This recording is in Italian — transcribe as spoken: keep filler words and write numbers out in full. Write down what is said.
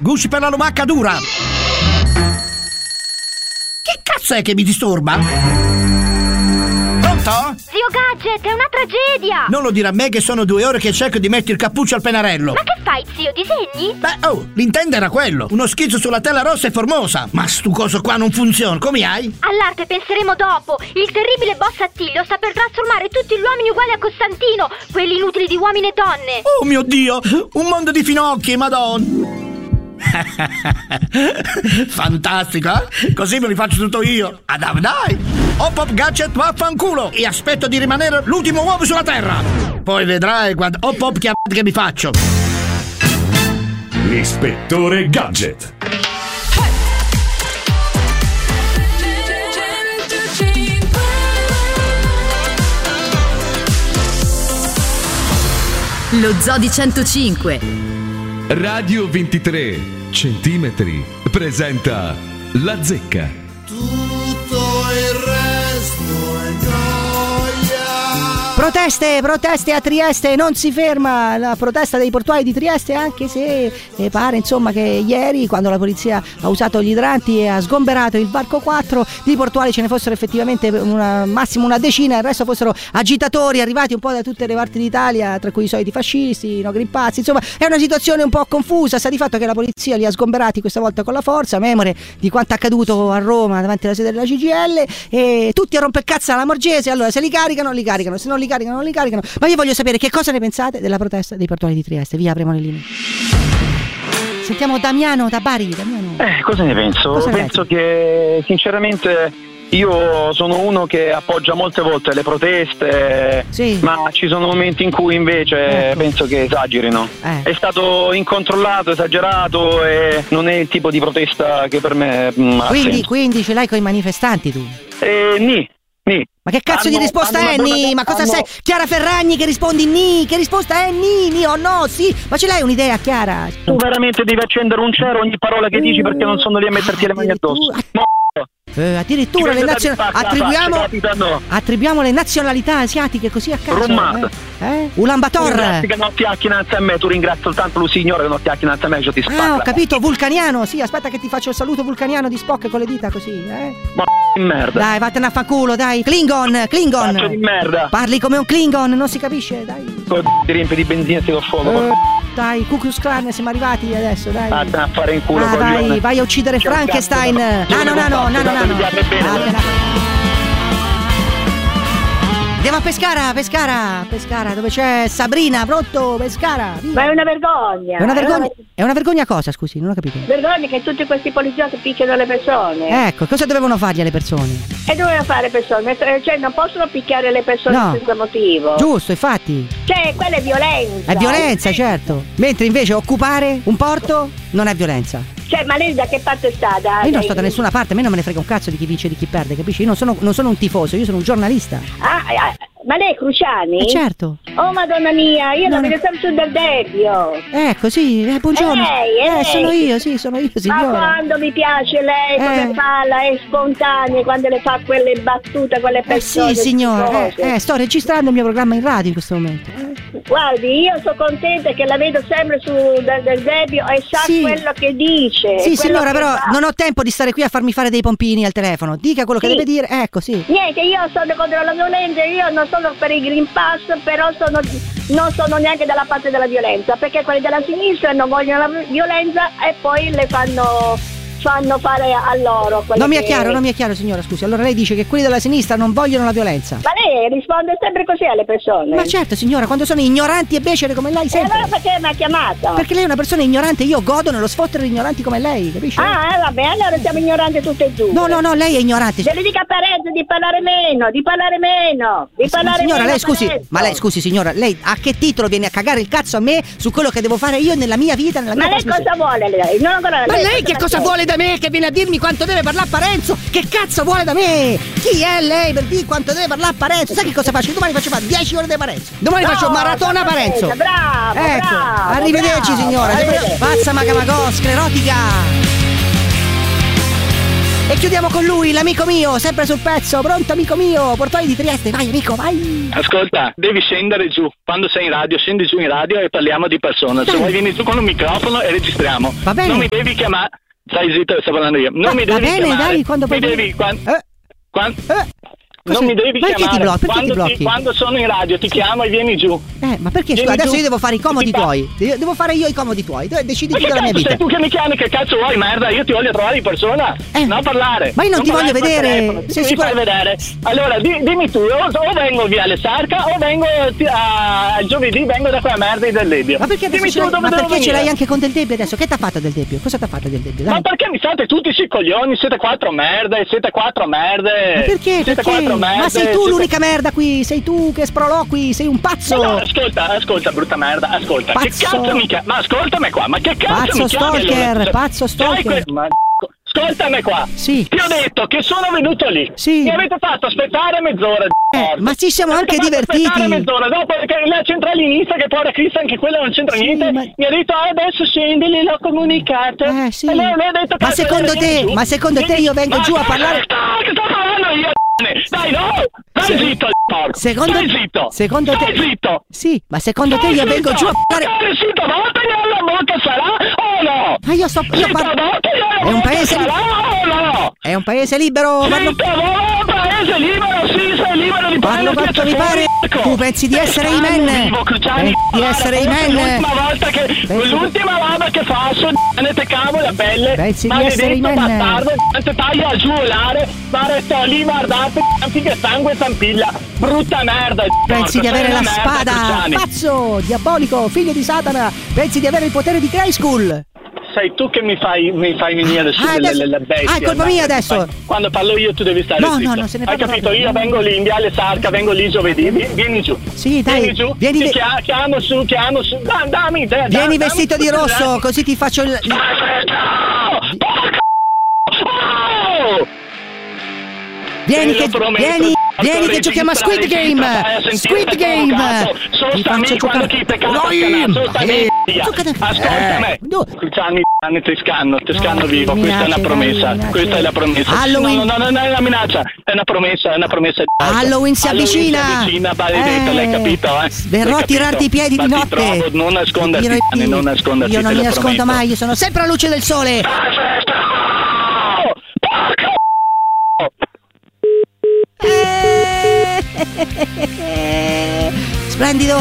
Gusci per la lumacca dura. Che cazzo è che mi disturba? Pronto? Zio Gadget, è una tragedia! Non lo dire a me che sono due ore che cerco di mettere il cappuccio al pennarello. Ma che fai, zio? Disegni? Beh, oh, l'intento era quello. Uno schizzo sulla tela rossa e formosa. Ma stu coso qua non funziona, come hai? All'arte penseremo dopo. Il terribile boss Attilio sta per trasformare tutti gli uomini uguali a Costantino, quelli inutili di uomini e donne. Oh mio Dio, un mondo di finocchi, madonna. Fantastico, eh? Così me li faccio tutto io. Ah, dai, dai. Hop Hop Gadget vaffanculo. E aspetto di rimanere l'ultimo uomo sulla terra. Poi vedrai quando Hop Hop che, che mi faccio. L'ispettore Gadget. Lo Zoo di centocinque Radio ventitré centimetri presenta La Zecca. Tutto il resto è gioia. Proteste, proteste a Trieste, non si ferma la protesta dei portuali di Trieste, anche se eh, pare insomma che ieri, quando la polizia ha usato gli idranti e ha sgomberato il varco quattro, di portuali ce ne fossero effettivamente una, massimo una decina, il resto fossero agitatori arrivati un po' da tutte le parti d'Italia, tra cui i soliti fascisti, i no green pass, insomma è una situazione un po' confusa. Sta di fatto che la polizia li ha sgomberati questa volta con la forza, memore di quanto accaduto a Roma davanti alla sede della C G I L, e tutti a rompecazzo alla Morgese. Allora se li caricano, li caricano, se non li caricano, non li caricano. Ma io voglio sapere che cosa ne pensate della protesta dei portuali di Trieste. Via, apriamo le linee. Sentiamo Damiano da Bari. Damiano. Eh, cosa ne penso? Cosa ne penso pensi? Che sinceramente io sono uno che appoggia molte volte le proteste, sì. Ma ci sono momenti in cui invece ecco. penso che esagerino. Eh. È stato incontrollato, esagerato e non è il tipo di protesta che per me mh, ha quindi, senso. Quindi ce l'hai con i manifestanti tu? Eh, ni. Ni. Ma che cazzo hanno, di risposta è Ni? Ma cosa hanno... sei? Chiara Ferragni che rispondi Ni? Che risposta è Ni? Ni o no? Sì? Ma ce l'hai un'idea, Chiara? Tu veramente devi accendere un cero ogni parola che dici perché non sono lì a metterti ah, le mani addosso. No. Eh, addirittura le nazio- attribuiamo faccia, no. attribuiamo le nazionalità asiatiche così a caso. Rummato. Eh? eh? Ulan Bator. Ringrazi che non ti acchi innanzi a me, tu ringrazio soltanto lo signore che non ti acchi innanzi a me, io ti spacco. Ah, ho capito, vulcaniano, sì, aspetta che ti faccio il saluto vulcaniano di Spock con le dita così, eh? Ma di merda. Dai, vattene a fanculo, dai. Klingon, Klingon. Faccio di merda. Parli come un Klingon, non si capisce, dai. Ti riempi di benzina e ti do fuoco. Eh, dai, Ku Klux Klan, siamo arrivati adesso, dai. Vattene a fare in culo, ah, vai, vai a uccidere C'è Frankenstein. Nano, nano, nano, nano. Andiamo a Pescara, Pescara, Pescara, dove c'è Sabrina, pronto, Pescara. Via. Ma è una vergogna. È una vergogna, è una vergogna cosa, scusi, non ho capito. Vergogna che tutti questi poliziotti picchiano le persone. Ecco, cosa dovevano fargli alle persone? E dovevano fare le persone, cioè non possono picchiare le persone no. senza motivo. Giusto, infatti. Cioè, quella è violenza. È violenza, certo. Mentre invece occupare un porto non è violenza. Cioè, ma lei da che parte è stata? Io non sto da nessuna parte, a me non me ne frega un cazzo di chi vince e di chi perde, capisci? Io non sono, non sono un tifoso, io sono un giornalista. Ah, ah ma lei è Cruciani? Eh certo. Oh madonna mia, io no, la vedo sempre sul del Debbio. Ecco, sì, eh, buongiorno. È lei, è eh, lei. sono io, sì, sono io, signora. Ma quando mi piace lei, come eh. parla, è spontanea, quando le fa quelle battute, quelle persone. Eh sì, signora, eh, eh, sto registrando il mio programma in radio in questo momento. Guardi, io sono contenta che la vedo sempre su del, del Debbio e sa sì. quello che dice. Sì, signora, però fa. non ho tempo di stare qui a farmi fare dei pompini al telefono. Dica quello sì. che deve dire, ecco, sì. Niente, io sono contro la violenza, io non sono per i Green Pass, però sono, non sono neanche dalla parte della violenza, perché quelli della sinistra non vogliono la violenza e poi le fanno... fanno fare a loro. Non mi è che... chiaro, non mi è chiaro, signora, scusi. Allora lei dice che quelli della sinistra non vogliono la violenza. Ma lei risponde sempre così alle persone. Ma certo, signora, quando sono ignoranti e becere come lei sempre. E allora perché mi ha chiamata? Perché lei è una persona ignorante, io godo nello sfottere ignoranti come lei, capisci? Ah, vabbè, allora siamo ignoranti tutte e due. No, no, no, lei è ignorante. Se le dica a Parenzo di parlare meno, di parlare meno, di parlare signora, meno. Lei scusi, Parenzo. ma lei scusi, signora, lei a che titolo viene a cagare il cazzo a me su quello che devo fare io nella mia vita, nella mia Ma lei cosa vuole lei? Non ancora ma lei, lei che cosa vuole da me che viene a dirmi quanto deve parlare Parenzo? Che cazzo vuole da me? Chi è lei per dire quanto deve parlare Parenzo? Sai che cosa faccio? Domani faccio fare dieci ore di Parenzo. Domani no, faccio maratona Parenzo. Bravo, ecco. bravo. Arrivederci bravo, signora. Arrivederci. Pazza macamagò, sclerotica. E chiudiamo con lui, l'amico mio, sempre sul pezzo. Pronto amico mio, Portuali di Trieste, vai amico, vai. Ascolta, devi scendere giù. Quando sei in radio, scendi giù in radio e parliamo di persona. Se vuoi vieni giù con un microfono e registriamo. Va bene. Non mi devi chiamare. Stai zitto, sto parlando io. Non Va- mi va devi bene, chiamare. dai, quando mi puoi- devi quando, Eh. quan- Eh. Cos'è? non mi devi Perché chiamare. ti blocchi? Perché quando, ti blocchi? ti- quando sono in radio ti chiamo e vieni giù. Eh, ma perché Vieni scusa, adesso giù. io devo fare i comodi Ti pa- tuoi. Devo devo fare io i comodi tuoi. Tu decidi Ma tu che della mia cazzo vita. sei tu che mi chiami? Che cazzo vuoi, merda? Io ti voglio trovare di persona. Eh. Non parlare. Ma io non ti voglio parlare col vedere. telefono. Sei Ti devi sicura- far vedere. Allora, di- dimmi tu, o, o vengo via le Sarca o vengo ti- a, il giovedì vengo da quella merda di Del Debbio. Ma perché adesso dimmi ce tu l'hai, dove ma devo perché ce venire. l'hai anche con Del Debbio adesso? Che t'ha fatto Del Debbio? Cosa t'ha fatto Del Debbio? Dai. Ma perché mi state tutti sui coglioni? Siete quattro merde, siete quattro merde. Ma perché? Siete Perché? quattro merde. Ma sei tu siete- l'unica merda qui, sei tu che sproloqui, sei un pazzo. No, ascolta, ascolta, brutta merda, ascolta. Che Pazzo. cazzo mi chiami? Ma ascoltami qua, ma che cazzo Pazzo mi chiami? stalker, allora? pazzo Sai stalker. que- ma ascoltami qua. Sì. Ti ho detto che sono venuto lì. Sì. Mi avete fatto aspettare mezz'ora. Eh, ma ci siamo Mi anche avete fatto divertiti. aspettare mezz'ora. Dopo che la centralinista, che povera Cristo, anche quella non c'entra Sì, niente, ma- mi ha detto ah, adesso scendi, gliel'ho comunicato. Eh, sì. E lei mi ha detto Ma cazzo, secondo vieni te- giù. ma secondo te Vieni- io vengo Ma giù a che parlare- sto- Che sto parlando io? Dai, no! Stai Se- zitto, porco! Secondo Stai zitto! Secondo te Stai zitto! Sì, ma secondo te io vengo giù a parlare. Parlare zitto, voltagli alla bocca sarà o no? Ma io sto io Zitto, parlo- voltagli alla È un bocca paese sarà o no? È un paese libero, parlo, Zitto, un paese libero, sì, sei libero di parlo prendere quanto mi pare. Tu pensi di essere i men? Pensi di essere i men? L'ultima volta che Pensi- l'ultima roba che faccio ne te cavo la pelle. Pensi di essere i maledetto men? bastardo, te taglio a giulare, ma resto lì guardate che sangue zampilla. Brutta merda. Pensi di porco, avere sei la una merda, spada? Cruciani. Pazzo, diabolico, figlio di Satana. Pensi di avere il potere di Grayskull? Sei tu che mi fai, mi fai venire su Ah, le, adesso- le, le bestie. ah, è colpa no? mia adesso. Quando parlo io tu devi stare No, zitto. no, non se ne Hai parla capito? proprio. Io vengo lì in Viale Sarca, vengo lì giovedì. Vi- Vieni giù. Sì, dai, Vieni giù. vieni Ti ve- chia- chiamo su, chiamo su. Da, dammi, da, Vieni dammi vestito di tutti i rosso, dati. così ti faccio il. Aspetta! Porco! Oh! Vieni Te che lo prometto, vieni, porco, vieni che giochiamo a Squid registra, Game. vai a sentire Squid se Game. provocato. Sono Ti sta faccio me quando giocare. chi te cazzo Noi, scana, sono sta eh, me. giocate- Ascoltami. Eh, no. Cruciani, ti scanno, ti scanno No, vivo. Questa è una minacce, promessa. dai, minacce. Questa è la promessa. Halloween. No, no, no, non è una minaccia. È una promessa, è una promessa. di morte. Halloween si avvicina. Halloween si avvicina, maledetta, Eh, l'hai capito, eh? verrò L'hai a tirarti capito? i piedi Ma di ti notte. trovo, non nasconderti, Ti dirò- Gianni, non nasconderti. Io non te mi lo nascondo prometto. mai, io sono sempre alla luce del sole. Aspetta! Porco! Eh, Splendido,